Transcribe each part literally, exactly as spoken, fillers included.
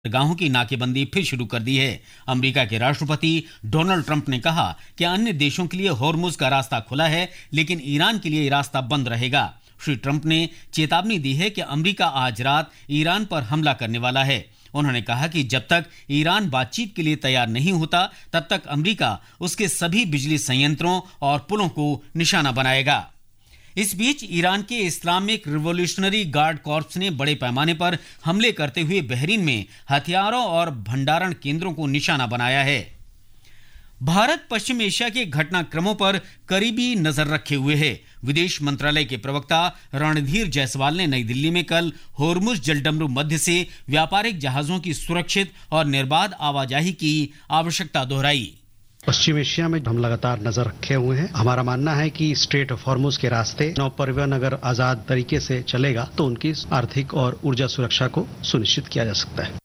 गाहों की नाकेबंदी फिर शुरू कर दी है। अमेरिका के राष्ट्रपति डोनाल्ड ट्रंप ने कहा कि अन्य देशों के लिए होर्मुज का रास्ता खुला है, लेकिन ईरान के लिए रास्ता बंद रहेगा। श्री ट्रंप ने चेतावनी दी है कि अमेरिका आज रात ईरान पर हमला करने वाला है। उन्होंने कहा कि जब तक ईरान बातचीत के लिए तैयार नहीं होता, तब तक अमेरिका उसके सभी बिजली संयंत्रों और पुलों को निशाना बनाएगा। इस बीच ईरान के इस्लामिक रिवॉल्यूशनरी गार्ड कॉर्प्स ने बड़े पैमाने पर हमले करते हुए बहरीन में हथियारों और भंडारण केंद्रों को निशाना बनाया है। भारत पश्चिम एशिया के घटनाक्रमों पर करीबी नजर रखे हुए है। विदेश मंत्रालय के प्रवक्ता रणधीर जायसवाल ने नई दिल्ली में कल होर्मुज जलडमरू मध्य से व्यापारिक जहाजों की सुरक्षित और निर्बाध आवाजाही की आवश्यकता दोहराई। पश्चिम एशिया में हम लगातार नजर रखे हुए हैं। हमारा मानना है कि स्ट्रेट ऑफ हॉर्मुज के रास्ते नौ परिवहन अगर आजाद तरीके से चलेगा तो उनकी आर्थिक और ऊर्जा सुरक्षा को सुनिश्चित किया जा सकता है।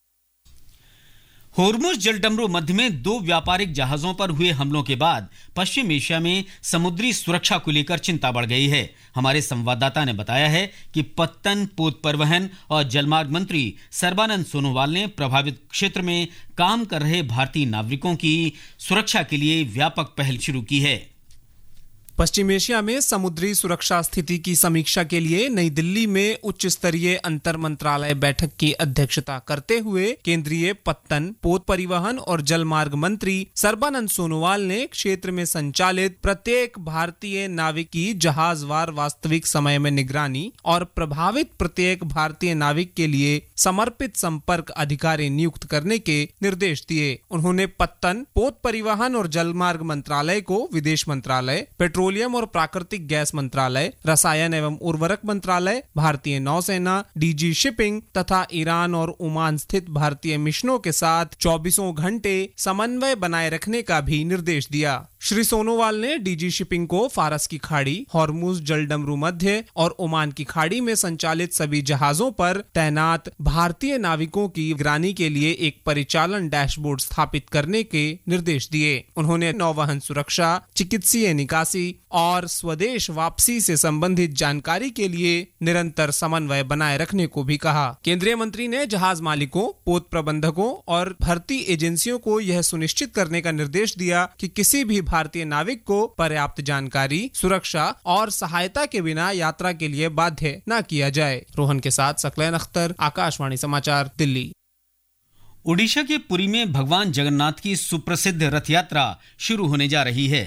होर्मुज जलडमरू मध्य में दो व्यापारिक जहाजों पर हुए हमलों के बाद पश्चिम एशिया में समुद्री सुरक्षा को लेकर चिंता बढ़ गई है। हमारे संवाददाता ने बताया है कि पत्तन, पोत परिवहन और जलमार्ग मंत्री सर्बानंद सोनोवाल ने प्रभावित क्षेत्र में काम कर रहे भारतीय नागरिकों की सुरक्षा के लिए व्यापक पहल शुरू की है। पश्चिम एशिया में समुद्री सुरक्षा स्थिति की समीक्षा के लिए नई दिल्ली में उच्च स्तरीय अंतर मंत्रालय बैठक की अध्यक्षता करते हुए केंद्रीय पत्तन, पोत परिवहन और जलमार्ग मंत्री सर्बानंद सोनोवाल ने क्षेत्र में संचालित प्रत्येक भारतीय नाविक की जहाजवार वास्तविक समय में निगरानी और प्रभावित प्रत्येक भारतीय नाविक के लिए समर्पित संपर्क अधिकारी नियुक्त करने के निर्देश दिए। उन्होंने पत्तन, पोत परिवहन और जलमार्ग मंत्रालय को विदेश मंत्रालय, पेट्रोलियम और प्राकृतिक गैस मंत्रालय, रसायन एवं उर्वरक मंत्रालय, भारतीय नौसेना, डीजी शिपिंग तथा ईरान और ओमान स्थित भारतीय मिशनों के साथ चौबीसों घंटे समन्वय बनाए रखने का भी निर्देश दिया। श्री सोनोवाल ने डीजी शिपिंग को फारस की खाड़ी, हॉर्मुज जलडमरू मध्य और ओमान की खाड़ी में संचालित सभी जहाजों पर तैनात भारतीय नाविकों की निगरानी के लिए एक परिचालन डैशबोर्ड स्थापित करने के निर्देश दिए। उन्होंने नौवहन सुरक्षा, चिकित्सीय निकासी और स्वदेश वापसी से संबंधित जानकारी के लिए निरंतर समन्वय बनाए रखने को भी कहा। केंद्रीय मंत्री ने जहाज मालिकों, पोत प्रबंधकों और भर्ती एजेंसियों को यह सुनिश्चित करने का निर्देश दिया कि किसी भी भारतीय नाविक को पर्याप्त जानकारी, सुरक्षा और सहायता के बिना यात्रा के लिए बाध्य न किया जाए। रोहन के साथ सकलैन अख्तर, आकाशवाणी समाचार, दिल्ली। ओडिशा के पुरी में भगवान जगन्नाथ की सुप्रसिद्ध रथ यात्रा शुरू होने जा रही है।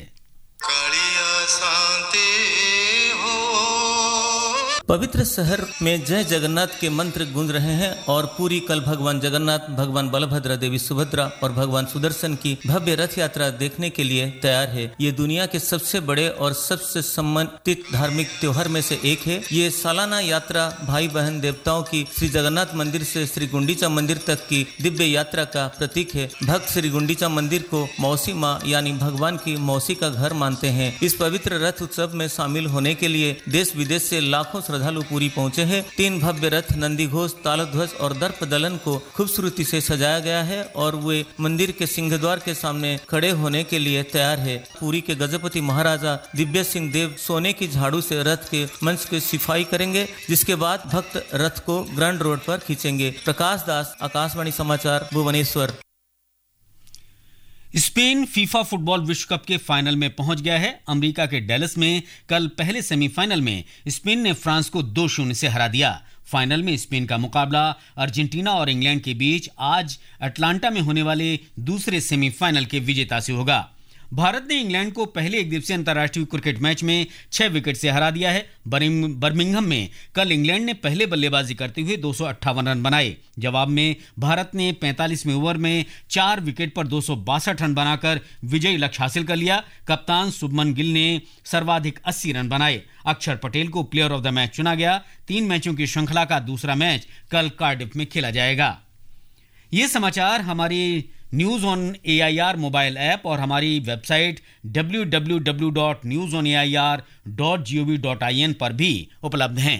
पवित्र शहर में जय जगन्नाथ के मंत्र गूंज रहे हैं और पूरी कल भगवान जगन्नाथ, भगवान बलभद्र, देवी सुभद्रा और भगवान सुदर्शन की भव्य रथ यात्रा देखने के लिए तैयार है। ये दुनिया के सबसे बड़े और सबसे सम्मानित धार्मिक त्योहार में से एक है। ये सालाना यात्रा भाई बहन देवताओं की श्री जगन्नाथ मंदिर से श्री गुंडीचा मंदिर तक की दिव्य यात्रा का प्रतीक है। भक्त श्री गुंडीचा मंदिर को मौसी माँ यानी भगवान की मौसी का घर मानते हैं। इस पवित्र रथ उत्सव में शामिल होने के लिए देश विदेश से लाखों श्रद्धालु पूरी पहुंचे हैं। तीन भव्य रथ, नंदी घोष, तालध्वज और दर्प दलन को खूबसूरती से सजाया गया है और वे मंदिर के सिंहद्वार के सामने खड़े होने के लिए तैयार है। पुरी के गजपति महाराजा दिव्य सिंह देव सोने की झाड़ू से रथ के मंच की सफाई करेंगे, जिसके बाद भक्त रथ को ग्रैंड रोड पर खींचेंगे। प्रकाश दास, आकाशवाणी समाचार, भुवनेश्वर। स्पेन फीफा फुटबॉल विश्व कप के फाइनल में पहुंच गया है। अमेरिका के डैलस में कल पहले सेमीफाइनल में स्पेन ने फ्रांस को दो शून्य से हरा दिया। फाइनल में स्पेन का मुकाबला अर्जेंटीना और इंग्लैंड के बीच आज अटलांटा में होने वाले दूसरे सेमीफाइनल के विजेता से होगा। भारत ने इंग्लैंड को पहले एक दिवसीय अंतर्राष्ट्रीय क्रिकेट मैच में छह विकेट से हरा दिया है। बर्मिंघम में कल इंग्लैंड ने पहले बल्लेबाजी करते हुए दो सौ अट्ठावन रन बनाए। जवाब में भारत ने पैंतालीसवें ओवर में चार विकेट पर दो सौ बासठ रन बनाकर विजयी लक्ष्य हासिल कर लिया। कप्तान शुभमन गिल ने सर्वाधिक अस्सी रन बनाए। अक्षर पटेल को प्लेयर ऑफ द मैच चुना गया। तीन मैचों की श्रृंखला का दूसरा मैच कल कार्डिफ में खेला जाएगा। ये समाचार हमारी news on A I R mobile app और हमारी website W W W dot news on A I R dot G O V dot I N पर भी उपलब्ध हैं।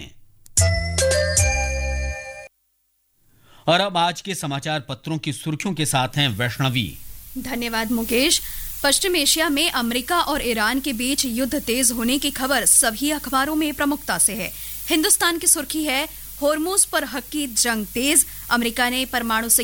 और अब आज के समाचार पत्रों की सुर्खियों के साथ हैं वैष्णवी। धन्यवाद मुकेश। पश्चिम एशिया में अमेरिका और ईरान के बीच युद्ध तेज होने की खबर सभी अखबारों में प्रमुखता से है। हिंदुस्तान की सुर्खी है, होर्मुज पर हक की जंग तेज, अमेरिका ने परमाणु